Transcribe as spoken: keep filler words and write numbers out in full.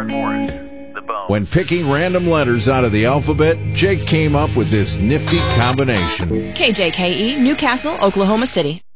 Aaron Morris, the Bone. When picking random letters out of the alphabet, Jake came up with this nifty combination. K J K E, Newcastle, Oklahoma City.